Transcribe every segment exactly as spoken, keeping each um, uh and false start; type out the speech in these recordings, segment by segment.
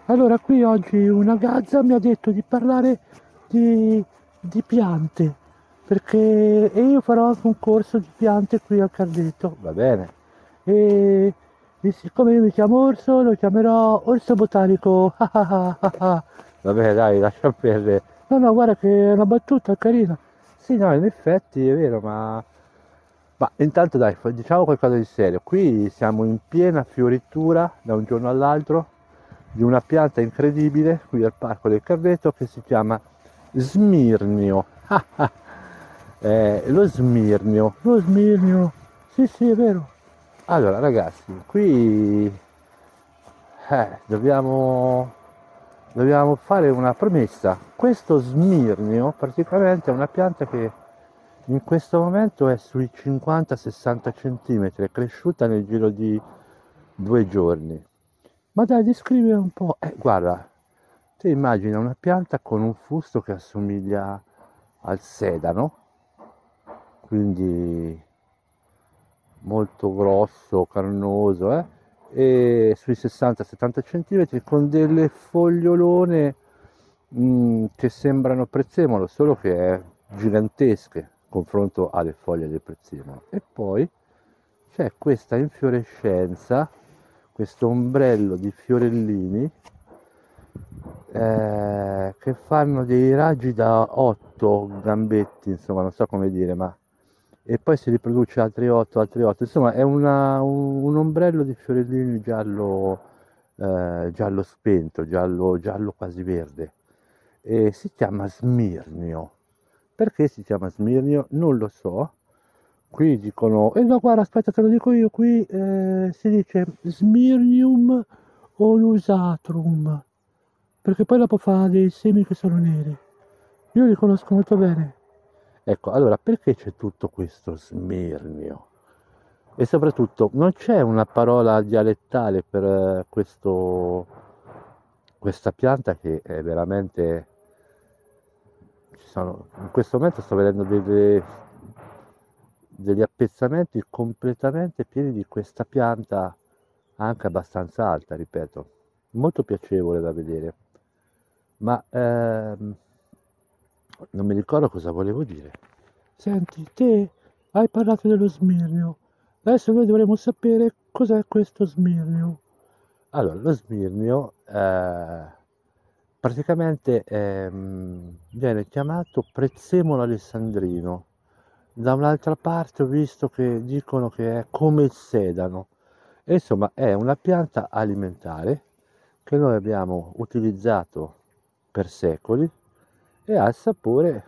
Allora, qui oggi una gazza mi ha detto di parlare di, di piante, perché e io farò anche un corso di piante qui al Carletto, va bene? E, e siccome io mi chiamo Orso, lo chiamerò Orso Botanico. Va bene, dai, lascia perdere. No, no, guarda che è una battuta carina. Sì, no, in effetti è vero, ma... Ma intanto dai, fa- diciamo qualcosa di serio. Qui siamo in piena fioritura da un giorno all'altro di una pianta incredibile qui al Parco del Carreto che si chiama Smirnio. Eh, lo Smirnio. Lo Smirnio. Sì, sì, è vero. Allora, ragazzi, qui eh, dobbiamo, dobbiamo fare una premessa. Questo Smirnio praticamente è una pianta che in questo momento è sui cinquanta sessanta centimetri, è cresciuta nel giro di due giorni. Ma dai, descrivi un po'. Eh, guarda, ti immagina una pianta con un fusto che assomiglia al sedano, quindi molto grosso, carnoso, eh? E sui sessanta settanta centimetri con delle fogliolone mm, che sembrano prezzemolo, solo che è gigantesche confronto alle foglie del prezzemolo. E poi c'è questa infiorescenza, questo ombrello di fiorellini eh, che fanno dei raggi da otto gambetti, insomma, non so come dire, ma e poi si riproduce altri otto, altri otto, insomma, è una- un, un ombrello di fiorellini giallo, eh, giallo spento, giallo, giallo quasi verde, e si chiama Smirnio. Perché si chiama Smirnio? Non lo so. Qui dicono, eh no, guarda, aspetta, te lo dico io, qui eh, si dice Smirnium olusatrum, perché poi dopo fa dei semi che sono neri. Io li conosco molto bene. Ecco, allora perché c'è tutto questo smirnio? E soprattutto non c'è una parola dialettale per eh, questo, questa pianta che è veramente... Ci sono, in questo momento sto vedendo delle, degli appezzamenti completamente pieni di questa pianta anche abbastanza alta, ripeto, molto piacevole da vedere. Ma ehm, non mi ricordo cosa volevo dire. Senti, te hai parlato dello Smirnio. Adesso noi dovremmo sapere cos'è questo Smirnio. Allora, lo Smirnio eh, praticamente ehm, viene chiamato prezzemolo alessandrino. Da un'altra parte ho visto che dicono che è come il sedano. E insomma, è una pianta alimentare che noi abbiamo utilizzato per secoli e ha il sapore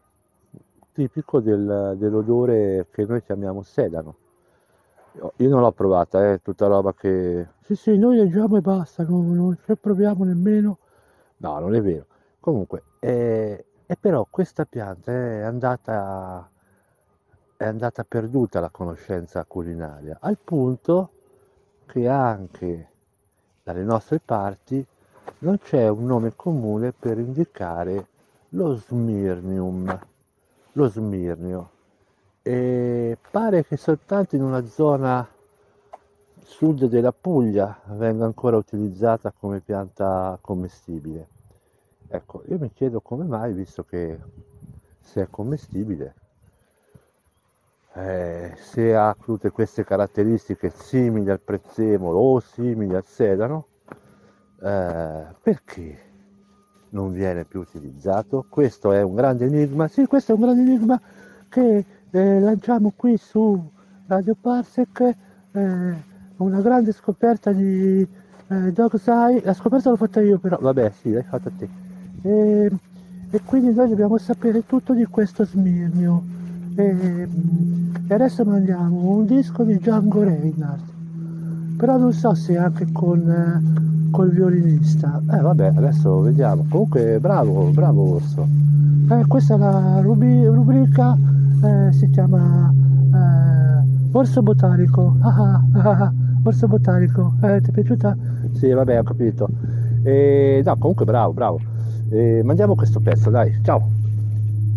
tipico del- dell'odore che noi chiamiamo sedano. Io io non l'ho provata, è tutta roba che... Sì, sì, noi leggiamo e basta, non, non ci proviamo nemmeno. No, non è vero. Comunque, eh, e però questa pianta è andata, è andata perduta la conoscenza culinaria, al punto che anche dalle nostre parti non c'è un nome comune per indicare lo Smirnium, lo Smirnio. E pare che soltanto in una zona sud della Puglia venga ancora utilizzata come pianta commestibile. Ecco, io mi chiedo come mai, visto che se è commestibile, eh, se ha tutte queste caratteristiche simili al prezzemolo o simili al sedano, eh, perché non viene più utilizzato? Questo è un grande enigma. Sì, questo è un grande enigma che eh, lanciamo qui su Radio Parsec. eh, una grande scoperta di eh, Dog's Eye. La scoperta l'ho fatta io, però. Vabbè, sì, l'hai fatta te. E, e quindi noi dobbiamo sapere tutto di questo Smirnio. E, e adesso mandiamo un disco di Django Reinhardt, però non so se anche con eh, col violinista. Eh vabbè, adesso vediamo. Comunque bravo, bravo Orso. Eh, questa è la rubi- rubrica, eh, si chiama eh, Orso Botanico. Ah, ah, ah, Orso Botanico. Eh, ti è piaciuta? Sì, vabbè, ho capito. E, no, comunque bravo, bravo. E, mandiamo questo pezzo, dai, ciao.